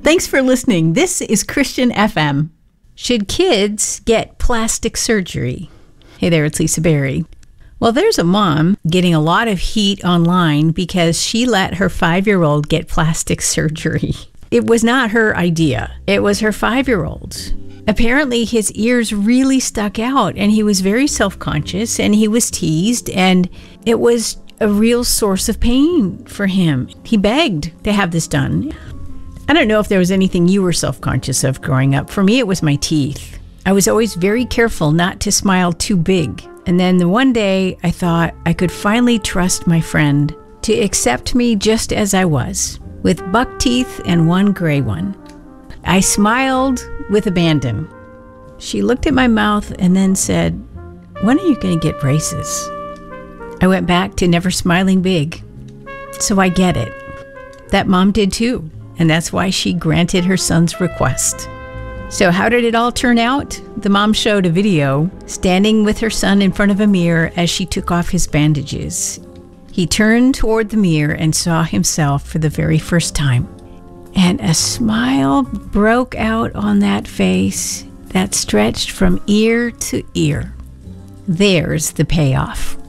Thanks for listening. This is Christian FM. Should kids get plastic surgery? Hey there, it's Lisa Berry. Well, there's a mom getting a lot of heat online because she let her 5-year-old get plastic surgery. It was not her idea. It was her 5-year-old's. Apparently, his ears really stuck out, and he was very self-conscious, and he was teased, and it was a real source of pain for him. He begged to have this done. I don't know if there was anything you were self-conscious of growing up. For me, it was my teeth. I was always very careful not to smile too big. And then the one day, I thought I could finally trust my friend to accept me just as I was, with buck teeth and one gray one. I smiled with abandon. She looked at my mouth and then said, "When are you going to get braces?" I went back to never smiling big. So I get it. That mom did too, and that's why she granted her son's request. So how did it all turn out? The mom showed a video standing with her son in front of a mirror as she took off his bandages. He turned toward the mirror and saw himself for the very first time. And a smile broke out on that face that stretched from ear to ear. There's the payoff.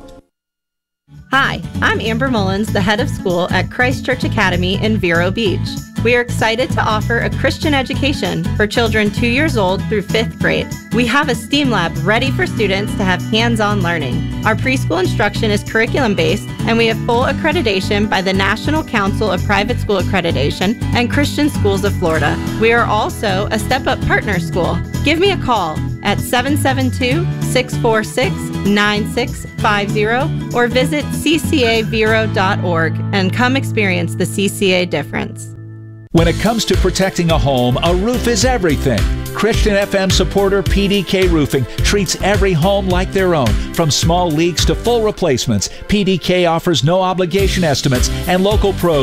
Hi, I'm Amber Mullins, the head of school at Christ Church Academy in Vero Beach. We are excited to offer a Christian education for children 2 years old through 5th grade. We have a STEAM lab ready for students to have hands-on learning. Our preschool instruction is curriculum-based, and we have full accreditation by the National Council of Private School Accreditation and Christian Schools of Florida. We are also a Step Up Partner School. Give me a call at 772-646-9650 or visit ccavero.org and come experience the CCA difference. When it comes to protecting a home, a roof is everything. Christian FM supporter PDK Roofing treats every home like their own. From small leaks to full replacements, PDK offers no obligation estimates, and local pros